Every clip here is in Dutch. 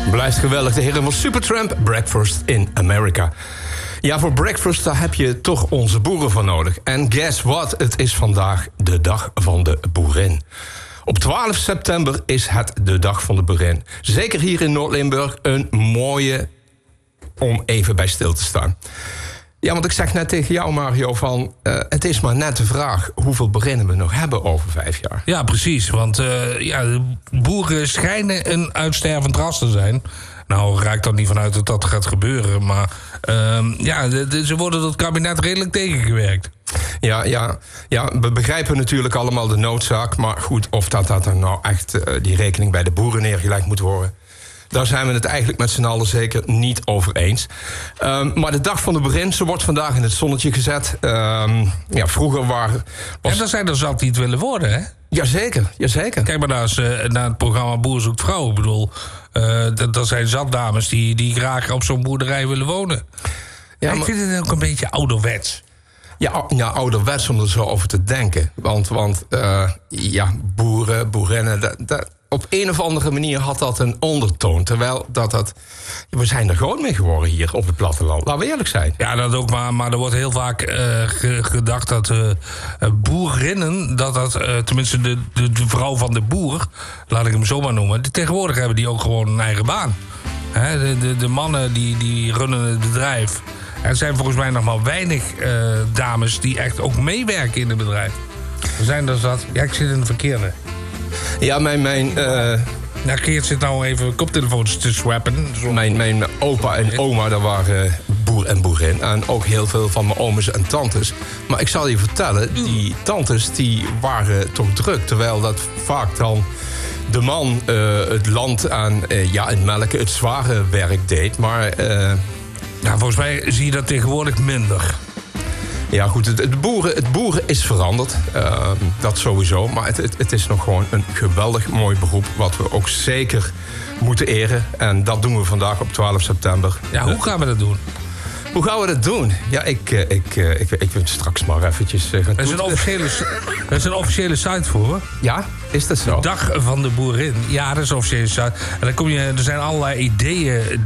Blijft geweldig, de heren van Supertramp, Breakfast in America. Ja, voor breakfast daar heb je toch onze boeren voor nodig. En guess what? Het is vandaag de dag van de boerin. Op 12 september is het de dag van de boerin. Zeker hier in Noord-Limburg een mooie om even bij stil te staan. Ja, want ik zeg net tegen jou, Mario, van het is maar net de vraag hoeveel berinnen we nog hebben over 5 jaar. Ja, precies. Want de boeren schijnen een uitstervend ras te zijn. Nou, raakt er niet vanuit dat dat gaat gebeuren. Maar ze worden door het kabinet redelijk tegengewerkt. Ja, we begrijpen natuurlijk allemaal de noodzaak. Maar goed, of dat er nou echt die rekening bij de boeren neergelegd moet worden, daar zijn we het eigenlijk met z'n allen zeker niet over eens. Maar de dag van de boerin, ze wordt vandaag in het zonnetje gezet. Vroeger was... En er zijn er zat die het willen worden, hè? Jazeker. Kijk maar naar het programma Boer zoekt vrouw. Ik bedoel, er zijn zat dames die graag op zo'n boerderij willen wonen. Ja, ik vind het ook een beetje ouderwets. Ja, ouderwets om er zo over te denken. Want boeren, boerinnen, op een of andere manier had dat een ondertoon. Terwijl we zijn er gewoon mee geworden hier op het platteland. Laten we eerlijk zijn. Ja, dat ook, maar er wordt heel vaak gedacht dat boerinnen, tenminste de vrouw van de boer, laat ik hem zo maar noemen, tegenwoordig hebben die ook gewoon een eigen baan. De mannen die runnen het bedrijf. Er zijn volgens mij nog maar weinig dames die echt ook meewerken in het bedrijf. Er zijn er zat. Ja, ik zit in de verkeerde. Ja, Geert zit nou even koptelefoons te swappen. Mijn opa en oma, dat waren boer en boerin. En ook heel veel van mijn ooms en tantes. Maar ik zal je vertellen, die tantes die waren toch druk. Terwijl dat vaak dan de man het land aan het melken, het zware werk deed. Maar volgens mij zie je dat tegenwoordig minder. Ja, goed, het boeren is veranderd. Dat sowieso. Maar het is nog gewoon een geweldig mooi beroep, wat we ook zeker moeten eren. En dat doen we vandaag op 12 september. Ja, hoe gaan we dat doen? Hoe gaan we dat doen? Ja, ik wil straks maar eventjes gaan Er is een officiële site voor. Ja, is dat zo? De dag van de boerin. Ja, dat is een officiële site. En er zijn allerlei ideeën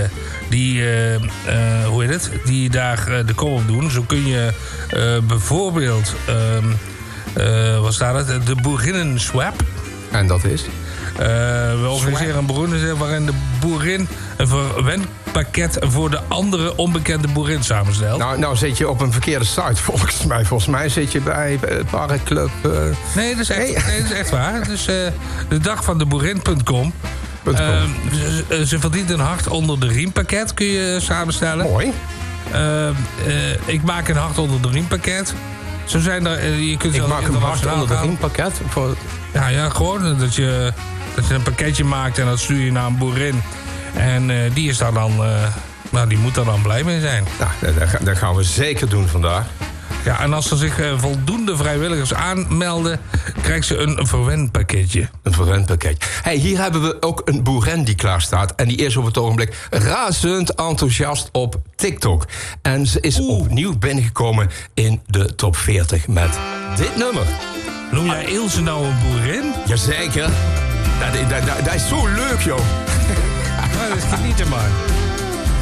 die daar de kop op doen. Zo kun je bijvoorbeeld, wat staat het? De boerinnen-swap. En dat is? We organiseren een boerin waarin de boerin een verwendpakket voor de andere onbekende boerin samenstelt. Nou zit je op een verkeerde site volgens mij. Volgens mij zit je bij Parenclub. Nee, dat is echt waar. Dus de dag van de boerin.com. Ze verdient een hart onder de riempakket, kun je samenstellen. Mooi. Ik maak een hart onder de riempakket. Zo zijn er. Ik maak een hart onder de riempakket. Ja, gewoon dat je een pakketje maakt en dat stuur je naar een boerin. En die is daar dan, die moet daar dan blij mee zijn. Ja, dat gaan we zeker doen vandaag. Ja, en als er zich voldoende vrijwilligers aanmelden, krijgt ze een verwendpakketje. Een verwendpakketje. Hey, hier hebben we ook een boerin die klaar staat. En die is op het ogenblik razend enthousiast op TikTok. En ze is opnieuw binnengekomen in de top 40 met dit nummer. Noem jij Ilse nou een boerin? Jazeker. Dat is zo leuk, joh. Ja, dat is genieten, man.